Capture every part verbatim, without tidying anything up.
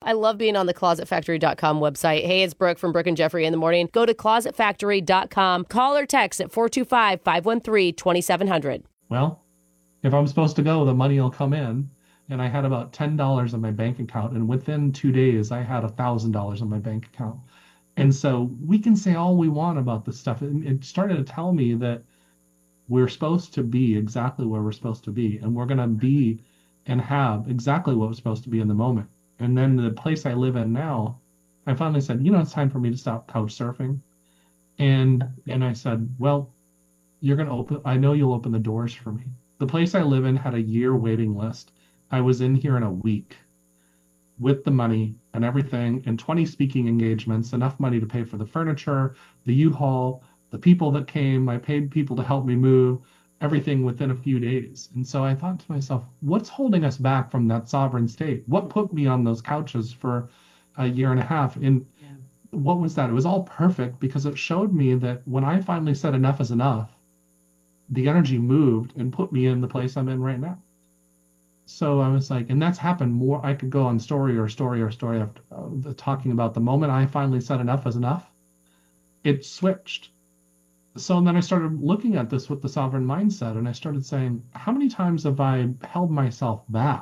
I love being on the closet factory dot com website. Hey, it's Brooke from Brooke and Jeffrey in the morning. Go to closet factory dot com. Call or text at four two five, five one three, two seven zero zero. Well, if I'm supposed to go, the money will come in. And I had about ten dollars in my bank account. And within two days, I had one thousand dollars in my bank account. And so we can say all we want about this stuff. It, it started to tell me that we're supposed to be exactly where we're supposed to be. And we're going to be and have exactly what we're supposed to be in the moment. And then the place I live in now, I finally said, you know, it's time for me to stop couch surfing. And and I said, well, you're going to open, I know you'll open the doors for me. The place I live in had a year waiting list. I was in here in a week with the money and everything and twenty speaking engagements, enough money to pay for the furniture, the U-Haul, the people that came. I paid people to help me move, everything within a few days. And so I thought to myself, what's holding us back from that sovereign state? What put me on those couches for a year and a half? And yeah. What was that? It was all perfect because it showed me that when I finally said enough is enough, the energy moved and put me in the place I'm in right now. So I was like, and that's happened more. I could go on story or story or story after uh, talking about the moment I finally said enough is enough, it switched. So then I started looking at this with the sovereign mindset, and I started saying, how many times have I held myself back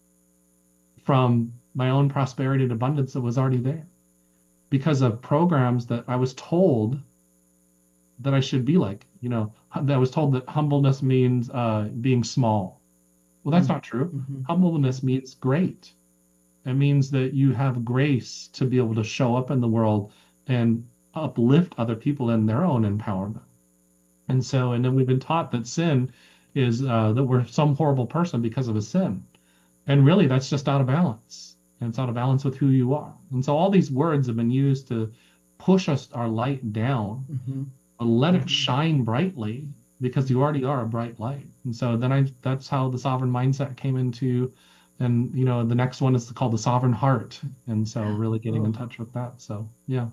from my own prosperity and abundance that was already there because of programs that I was told that I should be like, you know, that I was told that humbleness means uh, being small. Well, that's mm-hmm. not true. Mm-hmm. Humbleness means great. It means that you have grace to be able to show up in the world and uplift other people in their own empowerment. And so, and then we've been taught that sin is uh, that we're some horrible person because of a sin. And really, that's just out of balance. And it's out of balance with who you are. And so all these words have been used to push us, our light down, mm-hmm. but let mm-hmm. it shine brightly because you already are a bright light. And so then I, that's how the sovereign mindset came into, and, you know, the next one is called the sovereign heart. And so really getting oh. in touch with that. So, yeah.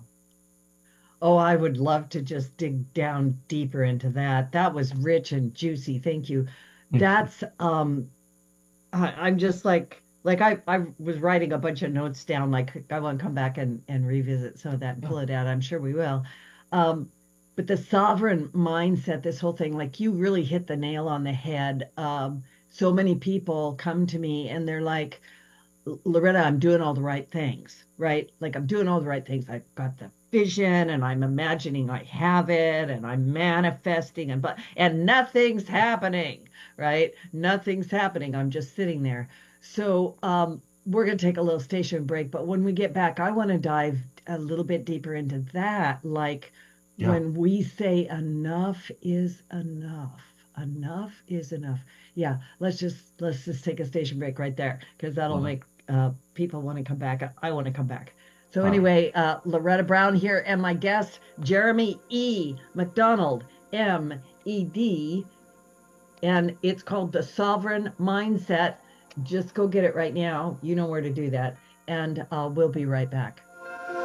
Oh, I would love to just dig down deeper into that. That was rich and juicy. Thank you. That's, um, I, I'm just like, like I, I was writing a bunch of notes down, like I want to come back and, and revisit some of that and pull it out. I'm sure we will. Um, But the sovereign mindset, this whole thing, like you really hit the nail on the head. Um, so many people come to me and they're like, Loretta, I'm doing all the right things, right? Like I'm doing all the right things. I've got the vision and I'm imagining I have it and I'm manifesting and but and nothing's happening, right? Nothing's happening. I'm just sitting there. So um, we're going to take a little station break. But when we get back, I want to dive a little bit deeper into that, like, yeah. When we say enough is enough, enough is enough. Yeah, let's just let's just take a station break right there because that'll mm-hmm. make uh, people want to come back. I want to come back. So anyway, uh, Loretta Brown here and my guest, Jeremy E. McDonald, M E D, and it's called The Sovereign Mindset. Just go get it right now. You know where to do that. And uh, we'll be right back.